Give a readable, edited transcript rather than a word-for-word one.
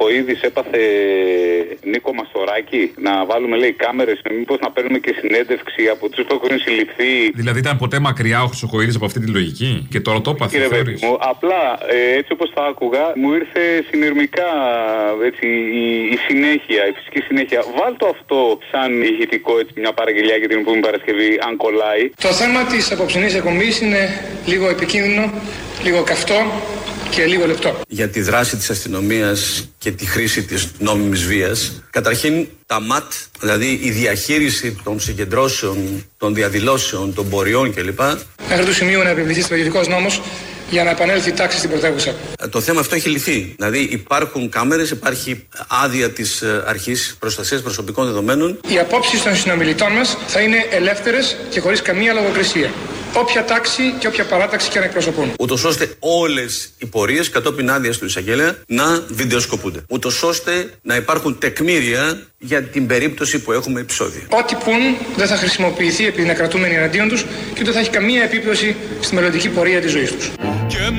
Χρυσοχοΐδης έπαθε Νίκο Μαστοράκη? Να βάλουμε, λέει, κάμερες, μήπως να παίρνουμε και συνέντευξη από τους που έχουν συλληφθεί? Δηλαδή ήταν ποτέ μακριά ο Χρυσοχοΐδης από αυτή τη λογική και τώρα το έπαθε? Απλά έτσι όπως τα άκουγα, μου ήρθε συνειρμικά έτσι, η συνέχεια, η φυσική συνέχεια. Βάλτο αυτό σαν ηχητικό, έτσι, μια παραγγελιά για την επόμενη Παρασκευή, αν κολλάει. Το θέμα της απόψινής εκπομπής είναι λίγο επικίνδυνο, λίγο καυτό και λίγο λεπτό. Για τη δράση της αστυνομίας και τη χρήση της νόμιμης βίας, καταρχήν τα ΜΑΤ, δηλαδή η διαχείριση των συγκεντρώσεων, των διαδηλώσεων, των ποριών κλπ. Μέχρι του σημείου να επιβληθεί στρατιωτικός νόμος για να επανέλθει η τάξη στην πρωτεύουσα. Το θέμα αυτό έχει λυθεί. Δηλαδή υπάρχουν κάμερες, υπάρχει άδεια της Αρχής Προστασίας Προσωπικών Δεδομένων. Οι απόψεις των συνομιλητών μας θα είναι ελεύθερες και χωρίς καμία λογοκρισία. Όποια τάξη και όποια παράταξη και να εκπροσωπούν. Ούτως ώστε όλες οι πορείες κατόπιν άδειας του εισαγγέλαια να βιντεοσκοπούνται. Ούτως ώστε να υπάρχουν τεκμήρια για την περίπτωση που έχουμε επεισόδια. Ό,τι πουν δεν θα χρησιμοποιηθεί επειδή είναι κρατούμενοι εναντίον τους και ούτε θα έχει καμία επίπτωση στη μελλοντική πορεία της ζωής τους.